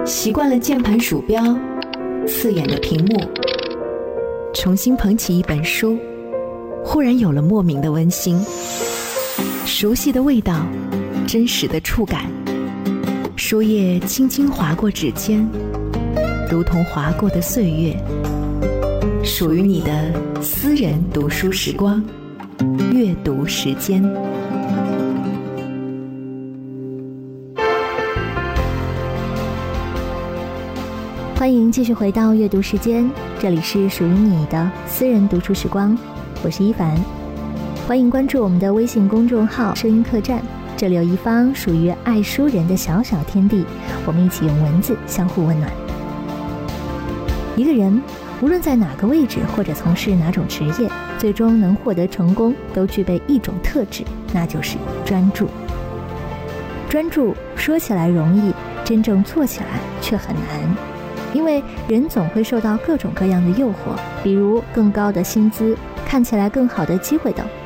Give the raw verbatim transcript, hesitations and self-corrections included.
习惯了键盘鼠标，刺眼的屏幕，重新捧起一本书，忽然有了莫名的温馨，熟悉的味道，真实的触感，书页轻轻划过指尖，如同划过的岁月，属于你的私人读书时光，阅读时间。 欢迎继续回到阅读时间，这里是属于你的私人读书时光，我是一凡。欢迎关注我们的微信公众号声音客栈，这里有一方属于爱书人的小小天地，我们一起用文字相互温暖。一个人无论在哪个位置或者从事哪种职业，最终能获得成功都具备一种特质，那就是专注。专注说起来容易，真正做起来却很难，因为人总会受到各种各样的诱惑，比如更高的薪资、看起来更好的机会等。